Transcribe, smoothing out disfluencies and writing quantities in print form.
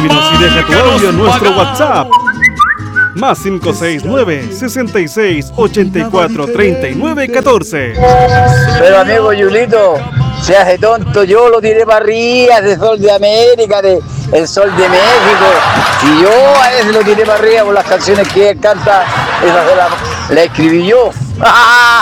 Escríbenos y deja tu audio en nuestro WhatsApp. Más 569-66-84-39-14. Pero amigo Yulito, se hace tonto, yo lo tiré para arriba, de Sol de América, el Sol de México. Y yo a ese lo tiré para arriba por las canciones que él canta, esa la escribí yo.